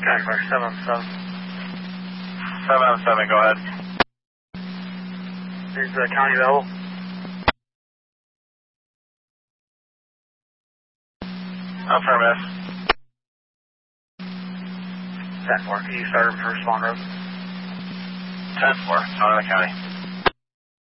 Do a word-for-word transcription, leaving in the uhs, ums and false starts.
Jaguar seven seven. seven seven, go ahead. Is the county available? Affirmative. ten four. Can you start him for respond road? ten four, Sonoma County.